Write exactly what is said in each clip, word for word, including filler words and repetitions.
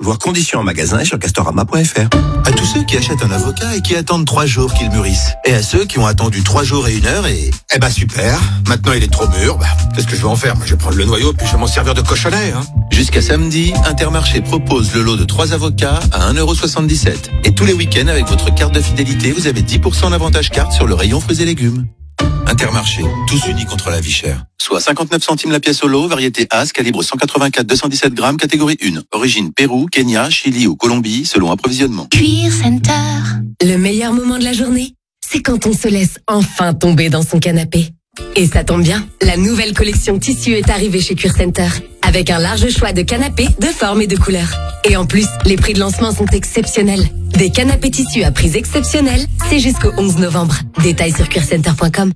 Voir conditions en magasin et sur castorama point f r. À tous ceux qui achètent un avocat et qui attendent trois jours qu'il mûrisse. Et à ceux qui ont attendu trois jours et une heure et... Eh ben super, maintenant il est trop mûr, bah, qu'est-ce que je vais en faire? Moi, je vais prendre le noyau puis je vais m'en servir de cochonnet. Hein. Jusqu'à samedi, Intermarché propose le lot de trois avocats à un euro soixante-dix-sept. Et tous les week-ends, avec votre carte de fidélité, vous avez dix pour cent d'avantage carte sur le rayon fruits et légumes. Intermarché, tous unis contre la vie chère. Soit cinquante-neuf centimes la pièce au lot, variété As, calibre cent quatre-vingt-quatre deux cent dix-sept grammes, catégorie un. Origine Pérou, Kenya, Chili ou Colombie, selon approvisionnement. Cuir Center. Le meilleur moment de la journée, c'est quand on se laisse enfin tomber dans son canapé. Et ça tombe bien, la nouvelle collection tissu est arrivée chez Cuir Center. Avec un large choix de canapés, de formes et de couleurs. Et en plus, les prix de lancement sont exceptionnels. Des canapés tissus à prix exceptionnels, c'est jusqu'au onze novembre. Détails sur cuir center point com.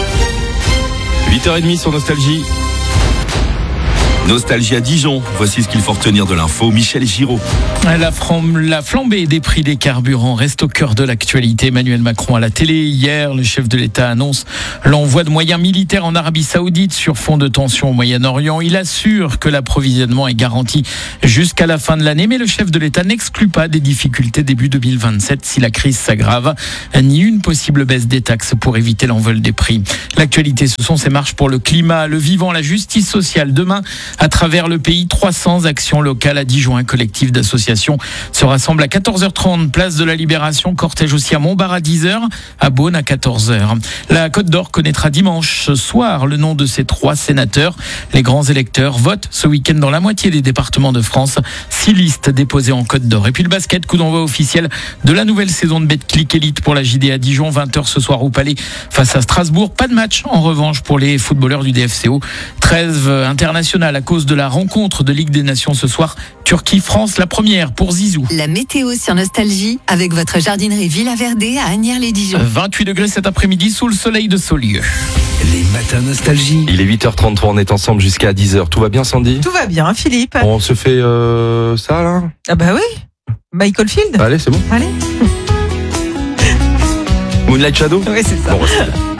huit heures trente sur Nostalgie. Nostalgie à Dijon. Voici ce qu'il faut retenir de l'info. Michel Giraud. La, fram- la flambée des prix des carburants reste au cœur de l'actualité. Emmanuel Macron à la télé. Hier, le chef de l'État annonce l'envoi de moyens militaires en Arabie Saoudite sur fond de tension au Moyen-Orient. Il assure que l'approvisionnement est garanti jusqu'à la fin de l'année. Mais le chef de l'État n'exclut pas des difficultés début deux mille vingt-sept si la crise s'aggrave, ni une possible baisse des taxes pour éviter l'envol des prix. L'actualité, ce sont ces marches pour le climat, le vivant, la justice sociale. Demain, à travers le pays, trois cents actions locales à Dijon. Un collectif d'associations se rassemble à quatorze heures trente, place de la Libération. Cortège aussi à Montbard à dix heures, à Beaune à quatorze heures. La Côte d'Or connaîtra dimanche soir le nom de ses trois sénateurs. Les grands électeurs votent ce week-end dans la moitié des départements de France. Six listes déposées en Côte d'Or. Et puis le basket, coup d'envoi officiel de la nouvelle saison de Betclic Elite pour la J D à Dijon. vingt heures ce soir au Palais face à Strasbourg. Pas de match en revanche pour les footballeurs du D F C O. Trêve internationale à cause de la rencontre de Ligue des Nations ce soir. Turquie-France, la première pour Zizou. La météo sur Nostalgie avec votre jardinerie Villa Verdé à Asnières-les-Dijon. vingt-huit degrés cet après-midi sous le soleil de Saulieu. Les matins Nostalgie. Il est huit heures trente-trois, on est ensemble jusqu'à dix heures. Tout va bien, Sandy? Tout va bien, Philippe. On se fait euh, ça, là? Ah bah oui, Michael Field. Allez, c'est bon. Allez. Moonlight Shadow? Oui, c'est ça. Bon,